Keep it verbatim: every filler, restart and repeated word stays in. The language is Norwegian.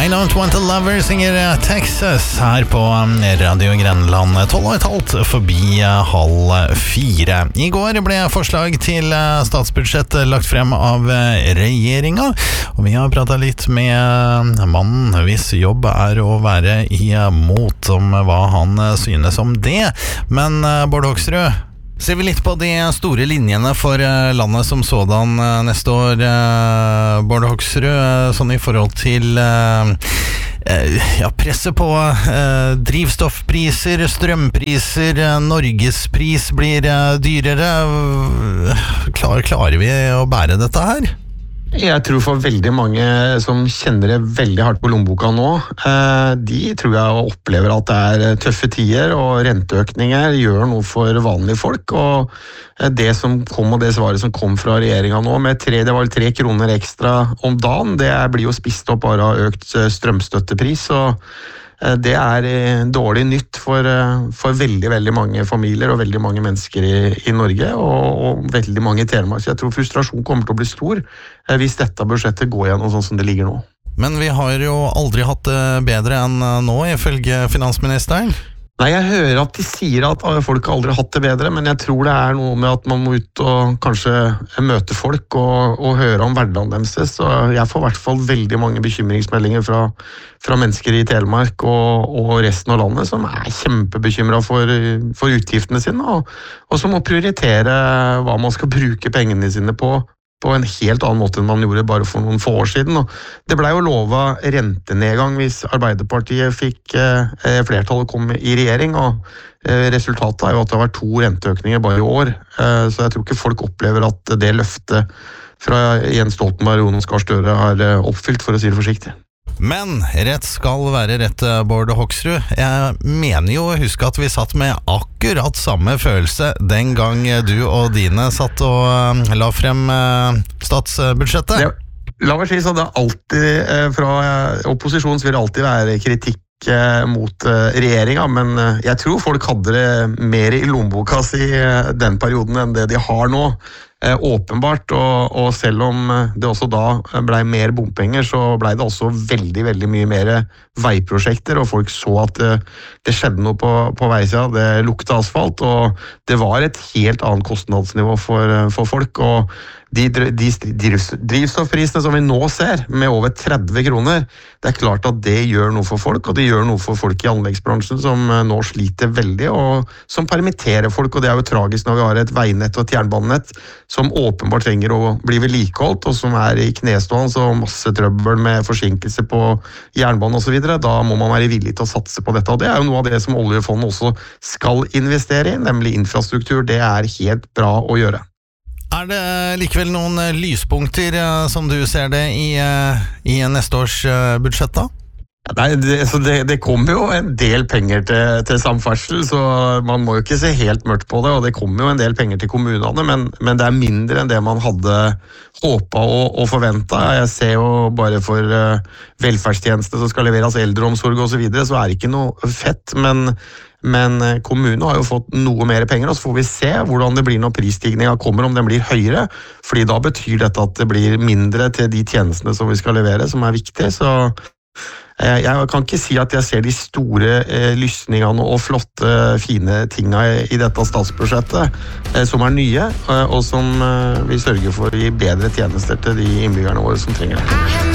I Don't Want a Lover synger Texas her på Radio Grenland, tolv og et halvt forbi halv fire. I går ble forslag til statsbudsjett lagt frem av regjeringen, og vi har pratet litt med mannen hvis jobb er å være i mot om hva han synes om det. Men Bård Hoksrud, ser vi litt på de store linjene for landet som sådan neste år, Bård Hoksrud, sånn i forhold til ja, presset på drivstoffpriser, strømpriser, Norgespris blir dyrere. Klar, klarer vi å bære dette her? Jeg tror for veldig mange som kjenner det veldig hardt på lommeboka nå, de tror jeg opplever at det er tøffe tider, og renteøkninger gjør noe for vanlige folk, og det som kom, og det svaret som kom fra regjeringen nå, med tre, det var tre kroner ekstra om dagen, det blir jo spist opp bare av økt strømstøttepris, og det er dårlig nytt for, for veldig, veldig mange familier og veldig mange mennesker i, i Norge og, og veldig mange i Telemark. Så jeg tror frustrasjon kommer til å bli stor hvis dette budsjettet går gjennom sånn som det ligger nå. Men vi har jo aldri hatt det bedre enn nå, ifølge finansministeren. Nei, jeg hører at de sier at folk aldri har hatt det bedre, men jeg tror det er noe med at man må ut og kanskje møte folk og, og høre om hverdagen deres. Så jeg får i hvert fall veldig mange bekymringsmeldinger fra, fra mennesker i Telemark og, og resten av landet som er kjempebekymret for, for utgiftene sine, og, og som må prioritere hva man skal bruke pengene sine på, på en helt annen måte enn man gjorde bare for noen få år siden. Og det ble jo lovet rentenedgang hvis Arbeiderpartiet fikk eh, flertallet komme i regjering, og eh, resultatet er jo at det har vært to renteøkninger bare i år. Eh, så jeg tror ikke folk opplever at det løftet fra Jens Stoltenberg og Jonas Gahr Støre har eh, oppfylt, for å si det forsiktig. Men rett skal være rett, Bård Hoksrud. Jeg mener jo å huske at vi satt med akkurat samme følelse den gang du og dine satt og la frem statsbudsjettet. Det, la meg si så det er alltid fra opposisjonen så vil det alltid være kritikk mot regjeringen, men jeg tror folk hadde det mer i lommeboka si den perioden enn det de har nå. Eh, åpenbart, og, og selv om det også da ble mer bompenger, så ble det også veldig, veldig mye mer veiprosjekter, og folk så at det, det skjedde noe på, på veisiden, det lukte asfalt, og det var et helt annet kostnadsnivå for, for folk, og de, de drivstoffprisene som vi nå ser, med over tretti kroner, det er klart at det gjør noe for folk, og det gjør noe for folk i anleggsbransjen som nå sliter veldig, og som permitterer folk, og det er jo tragisk når vi har et veinett og et jernbanenett som åpenbart trenger å bli vedlikeholdt, og som er i knestående, så masse trøbbel med forsinkelse på jernbanen og så videre. Da må man være villig til å satse på dette, og det er jo noe av det som oljefondet også skal investere i, nemlig infrastruktur. Det er helt bra å gjøre. Er det likevel noen lyspunkter som du ser det i, i neste års budsjett da? Nei, det, så det, det kommer jo en del penger til, til samferdsel, så man må jo ikke se helt mørkt på det, og det kommer jo en del penger til kommunene, men, men det er mindre enn det man hadde håpet og, og forventet. Jeg ser jo bare for uh, velferdstjenester som skal leveres eldreomsorg og så videre, så er det ikke noe fett, men Men kommunen har jo fått noe mer penger, og så får vi se hvordan det blir når prisstigningen kommer, om den blir høyere, fordi da betyr dette at det blir mindre til de tjenestene som vi skal levere, som er viktig. Så eh, jeg kan ikke si at jeg ser de store eh, lysningene og flotte, fine tingene i, i dette statsbudsjettet, eh, som er nye, eh, og som eh, vil sørge for å gi bedre tjenester til de innbyggerne våre som trenger det.